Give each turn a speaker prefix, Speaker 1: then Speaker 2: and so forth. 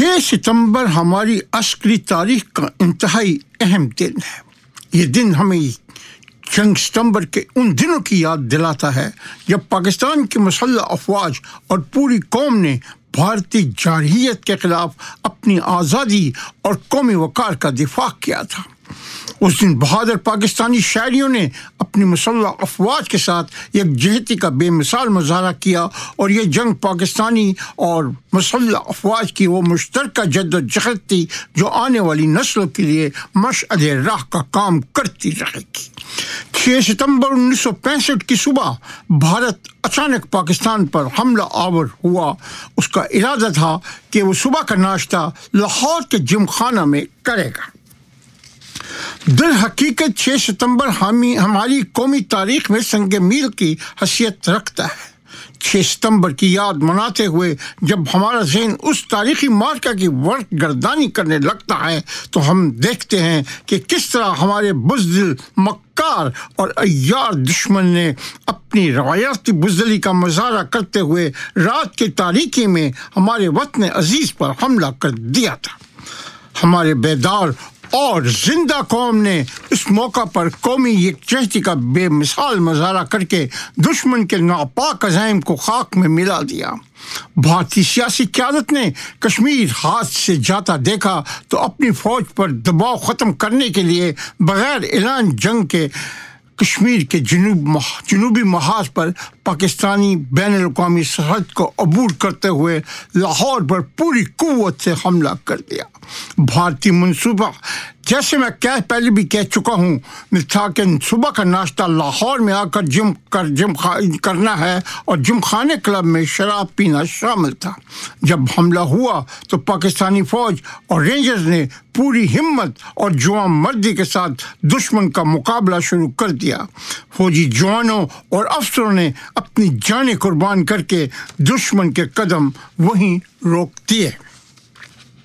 Speaker 1: 6 ستمبر ہماری عسکری تاریخ کا انتہائی اہم دن ہے۔ یہ دن ہمیں جنگ ستمبر کے ان دنوں کی یاد دلاتا ہے جب پاکستان کی مسلح افواج اور پوری قوم نے بھارتی جارحیت کے خلاف اپنی آزادی اور قومی وقار کا دفاع کیا تھا۔ اس دن بہادر پاکستانی شہریوں نے اپنی مسلح افواج کے ساتھ یکجہتی کا بے مثال مظاہرہ کیا، اور یہ جنگ پاکستانی اور مسلح افواج کی وہ مشترکہ جدوجہد تھی جو آنے والی نسلوں کے لیے مشعل راہ کا کام کرتی رہے گی۔ 6 ستمبر 1965 کی صبح بھارت اچانک پاکستان پر حملہ آور ہوا۔ اس کا ارادہ تھا کہ وہ صبح کا ناشتہ لاہور کے جم خانہ میں کرے گا۔ در حقیقت 6 ستمبر ہماری قومی تاریخ میں سنگ میل کی حیثیت رکھتا ہے۔ 6 ستمبر کی یاد مناتے ہوئے جب ہمارا ذہن اس تاریخی مارکہ کی ورق گردانی کرنے لگتا ہے تو ہم دیکھتے ہیں کہ کس طرح ہمارے بزدل، مکار اور عیار دشمن نے اپنی روایتی بزدلی کا مظاہرہ کرتے ہوئے رات کی تاریکی میں ہمارے وطن عزیز پر حملہ کر دیا تھا۔ ہمارے بیدار اور زندہ قوم نے اس موقع پر قومی یکجہتی کا بے مثال مظاہرہ کر کے دشمن کے ناپاک عزائم کو خاک میں ملا دیا۔ بھارتی سیاسی قیادت نے کشمیر ہاتھ سے جاتا دیکھا تو اپنی فوج پر دباؤ ختم کرنے کے لیے بغیر اعلان جنگ کے کشمیر کے جنوبی محاذ پر پاکستانی بین الاقوامی سرحد کو عبور کرتے ہوئے لاہور پر پوری قوت سے حملہ کر دیا۔ بھارتی منصوبہ، جیسے میں پہلے بھی کہہ چکا ہوں، تھا کہ صبح کا ناشتہ لاہور میں آ کر جم کرنا ہے اور جم خانے کلب میں شراب پینا شامل تھا۔ جب حملہ ہوا تو پاکستانی فوج اور رینجرز نے پوری ہمت اور جوان مردی کے ساتھ دشمن کا مقابلہ شروع کر دیا۔ فوجی جوانوں اور افسروں نے اپنی جانیں قربان کر کے دشمن کے قدم وہیں روک دیے۔